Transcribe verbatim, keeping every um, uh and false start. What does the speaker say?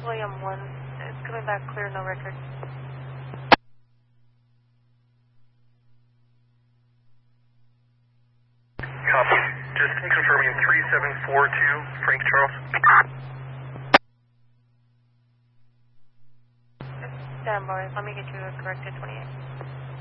William one. It's coming back clear, no record. Copy. Just confirming three seven four two, Frank Charles. Stand by. Let me get you a corrected twenty-eight.